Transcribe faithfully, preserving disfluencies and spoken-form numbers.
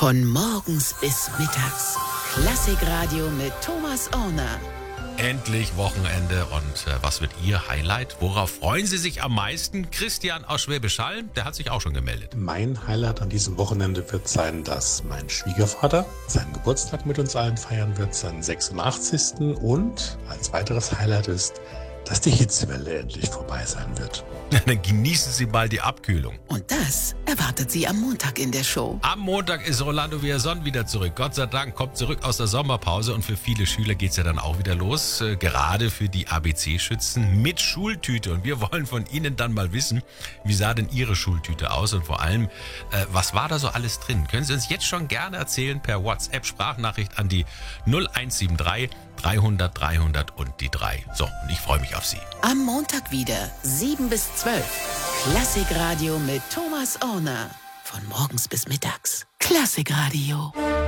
Von morgens bis mittags. Klassikradio mit Thomas Orner. Endlich Wochenende und äh, was wird Ihr Highlight? Worauf freuen Sie sich am meisten? Christian aus Schwäbisch Hall, der hat sich auch schon gemeldet. Mein Highlight an diesem Wochenende wird sein, dass mein Schwiegervater seinen Geburtstag mit uns allen feiern wird, seinen sechsundachtzigsten Und als weiteres Highlight ist, dass die Hitzewelle endlich vorbei sein wird. Dann genießen Sie mal die Abkühlung. Und das erwartet Sie am Montag in der Show. Am Montag ist Rolando Villazón wieder zurück. Gott sei Dank kommt zurück aus der Sommerpause und für viele Schüler geht es ja dann auch wieder los. Äh, gerade für die A B C-Schützen mit Schultüte. Und wir wollen von Ihnen dann mal wissen, wie sah denn Ihre Schultüte aus und vor allem, äh, was war da so alles drin? Können Sie uns jetzt schon gerne erzählen per WhatsApp-Sprachnachricht an die null eins sieben drei dreihundert dreihundert und die drei. So, und ich freue mich auf Sie. Am Montag wieder, sieben bis zwölf. Klassikradio mit Thomas Orner. Von morgens bis mittags. Klassikradio.